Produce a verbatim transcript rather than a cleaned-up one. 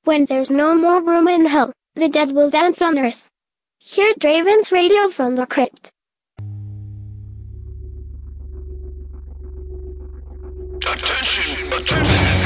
When there's no more room in hell, the dead will dance on earth. Hear Draven's radio from the crypt. Attention, attention.